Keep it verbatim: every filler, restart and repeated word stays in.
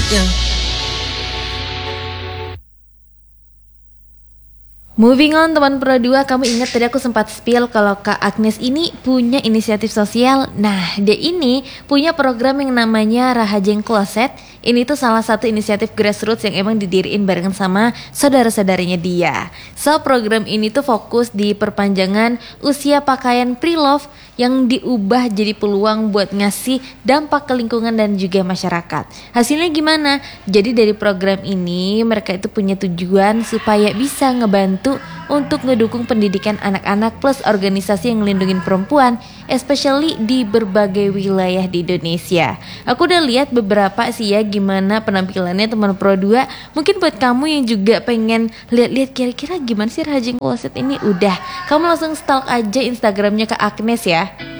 yang Moving on teman Pro dua, kamu ingat tadi aku sempat spill kalau Kak Agnes ini punya inisiatif sosial. Nah, dia ini punya program yang namanya Rahajeng Closet. Ini tuh salah satu inisiatif grassroots yang emang didiriin barengan sama saudara-saudaranya dia. So, program ini tuh fokus di perpanjangan usia pakaian pre-love yang diubah jadi peluang buat ngasih dampak ke lingkungan dan juga masyarakat. Hasilnya gimana? Jadi dari program ini mereka itu punya tujuan supaya bisa ngebantu untuk ngedukung pendidikan anak-anak plus organisasi yang ngelindungin perempuan, especially di berbagai wilayah di Indonesia. Aku udah lihat beberapa sih ya gimana penampilannya teman Pro dua. Mungkin buat kamu yang juga pengen lihat-lihat kira-kira gimana sih Rahajeng Closet ini, udah kamu langsung stalk aja Instagramnya Kak Agnes ya.